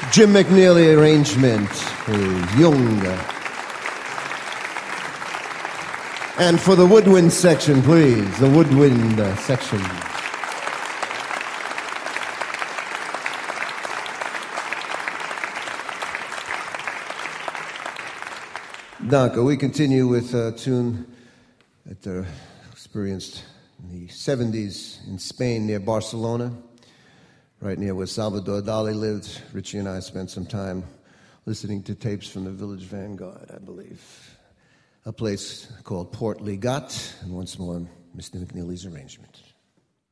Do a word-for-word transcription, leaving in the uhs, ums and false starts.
Jim McNeely arrangement, please. Jung. And for the woodwind section, please. The woodwind uh, section. Danke. We continue with a tune that uh, experienced in the seventies in Spain near Barcelona, right near where Salvador Dali lived. Richie and I spent some time listening to tapes from the Village Vanguard, I believe. A place called Port Ligat, and once more, Mister McNeely's arrangement.